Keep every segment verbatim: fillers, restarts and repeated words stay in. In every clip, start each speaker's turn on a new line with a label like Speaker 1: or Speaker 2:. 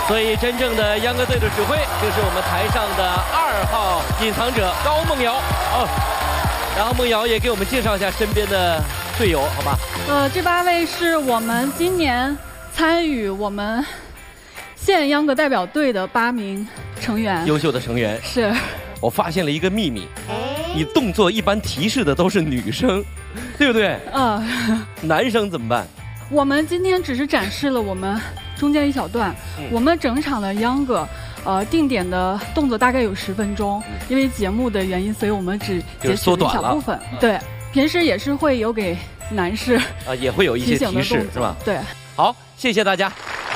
Speaker 1: 所以真正的秧歌队的指挥就是我们台上的二号隐藏者高梦瑶哦。然后梦瑶也给我们介绍一下身边的队友，好吧？
Speaker 2: 呃，这八位是我们今年参与我们县秧歌代表队的八名成员，
Speaker 1: 优秀的成员。
Speaker 2: 是。
Speaker 1: 我发现了一个秘密，你动作一般提示的都是女生，对不对？
Speaker 2: 呃，
Speaker 1: 男生怎么办？
Speaker 2: 我们今天只是展示了我们中间一小段，嗯、我们整场的秧歌，呃，定点的动作大概有十分钟，嗯、因为节目的原因，所以我们只截取了一小部分。对，平时也是会有给男士
Speaker 1: 啊，也会有一些提示，是吧？
Speaker 2: 对。
Speaker 1: 好，谢谢大家。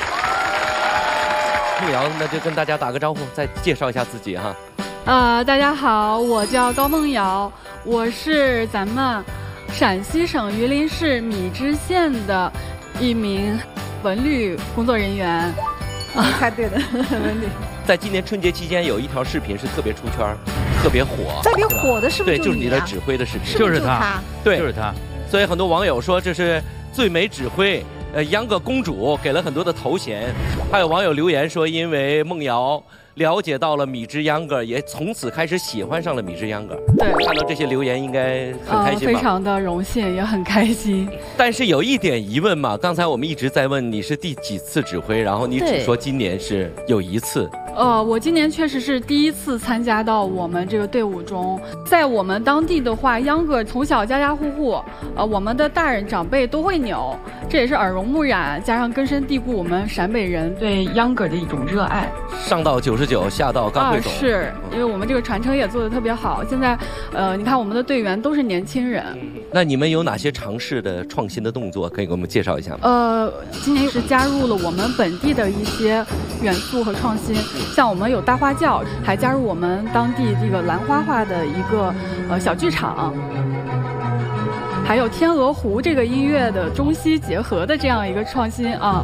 Speaker 1: 梦瑶，那就跟大家打个招呼，再介绍一下自己哈。
Speaker 2: 呃，大家好，我叫高梦瑶，我是咱们陕西省榆林市米脂县的一名文旅工作人员。啊，猜对了，文旅。
Speaker 1: 在今年春节期间，有一条视频是特别出圈，特别火。
Speaker 3: 特别火的是不是？
Speaker 1: 对，就是你的指挥的视频，
Speaker 3: 就是他，
Speaker 1: 对，
Speaker 4: 就是他。
Speaker 1: 所以很多网友说这是最美指挥，呃，秧歌公主，给了很多的头衔。还有网友留言说，因为梦瑶了解到了米脂秧歌，也从此开始喜欢上了米脂秧歌。
Speaker 2: 对，
Speaker 1: 看到这些留言应该很开心吧？
Speaker 2: 呃、非常的荣幸，也很开心。
Speaker 1: 但是有一点疑问嘛，刚才我们一直在问你是第几次指挥，然后你只说今年是有一次。
Speaker 2: 呃，我今年确实是第一次参加到我们这个队伍中。在我们当地的话，秧歌从小家家户户，呃，我们的大人长辈都会扭，这也是耳濡目染，加上根深蒂固我们陕北人对秧歌的一种热爱。
Speaker 1: 上到九十九，下到刚会走。
Speaker 2: 啊，是因为我们这个传承也做得特别好。现在，呃，你看我们的队员都是年轻人。
Speaker 1: 那你们有哪些尝试的创新的动作可以给我们介绍一下吗？
Speaker 2: 呃，今年是加入了我们本地的一些元素和创新。像我们有大花轿，还加入我们当地这个兰花画的一个呃小剧场，还有天鹅湖这个音乐的中西结合的这样一个创新啊。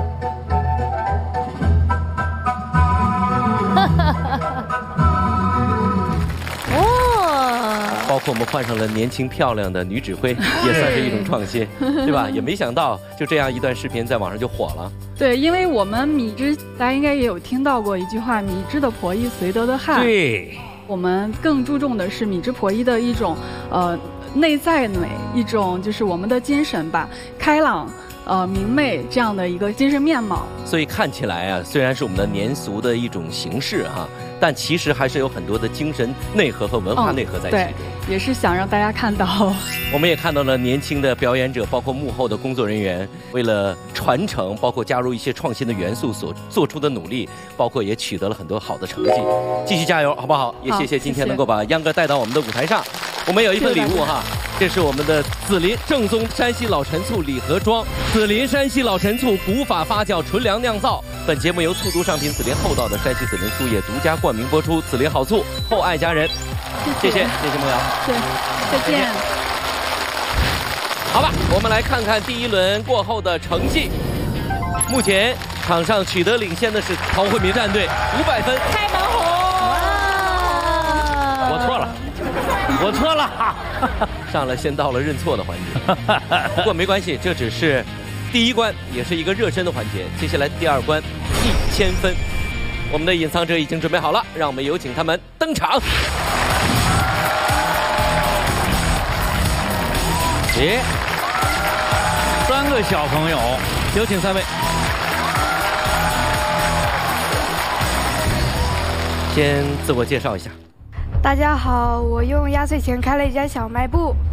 Speaker 1: 包括我们换上了年轻漂亮的女指挥，也算是一种创新，对吧？也没想到就这样一段视频在网上就火了。
Speaker 2: 对，因为我们米脂，大家应该也有听到过一句话：“米脂的婆姨绥德的汉。”
Speaker 4: 对，
Speaker 2: 我们更注重的是米脂婆姨的一种呃内在美，一种就是我们的精神吧，开朗。呃，明媚这样的一个精神面貌，
Speaker 1: 所以看起来啊，虽然是我们的年俗的一种形式哈、啊，但其实还是有很多的精神内核和文化内核在其中。
Speaker 2: 嗯、对，也是想让大家看到。
Speaker 1: 我们也看到了年轻的表演者，包括幕后的工作人员，为了传承，包括加入一些创新的元素所做出的努力，包括也取得了很多好的成绩。继续加油，好不好？也谢谢今天能够把秧歌带到我们的舞台上。我们有一份礼物哈，这是我们的紫林正宗山西老陈醋礼盒装，紫林山西老陈醋古法发酵纯粮酿造。本节目由醋毒商品紫林厚道的山西紫林醋业独家冠名播出，紫林好醋，厚爱家人。谢谢，谢谢梦瑶。
Speaker 2: 对，再见。
Speaker 1: 好吧，我们来看看第一轮过后的成绩。目前场上取得领先的是陶慧民战队，五百分。
Speaker 3: 开门红。
Speaker 4: 我错了。我错了，
Speaker 1: 上来先到了认错的环节，不过没关系，这只是第一关，也是一个热身的环节。接下来第二关，一千分，我们的隐藏者已经准备好了，让我们有请他们登场。
Speaker 4: 咦，三个小朋友，有请三位。
Speaker 1: 先自我介绍一下。
Speaker 5: 大家好，我用压岁钱开了一家小卖部。